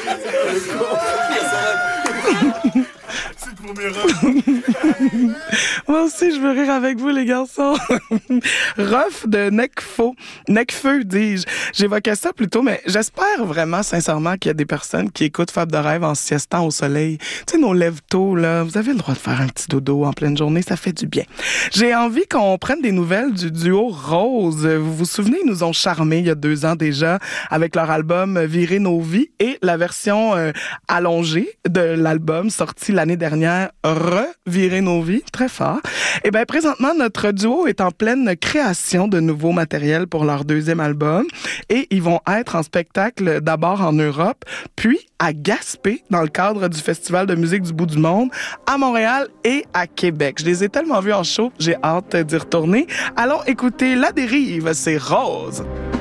C'est pour mes rêves. Moi aussi, je veux rire avec vous, les garçons. Ruff de Necfeu, dis-je. J'évoquais ça plus tôt, mais j'espère vraiment, sincèrement, qu'il y a des personnes qui écoutent Fab de rêve en siestant au soleil. Tu sais, nos lève-tôt, là, vous avez le droit de faire un petit dodo en pleine journée, ça fait du bien. J'ai envie qu'on prenne des nouvelles du duo Rose. Vous vous souvenez, ils nous ont charmés il y a 2 ans déjà avec leur album Virer nos vies et la version allongée de l'album sorti l'année dernière, Revirer nos vies, très fort. Et bien, présentement, notre duo est en pleine création de nouveaux matériels pour leur 2e album et ils vont être en spectacle d'abord en Europe, puis à Gaspé, dans le cadre du Festival de musique du bout du monde, à Montréal et à Québec. Je les ai tellement vus en show, j'ai hâte d'y retourner. Allons écouter La Dérive, c'est Rose.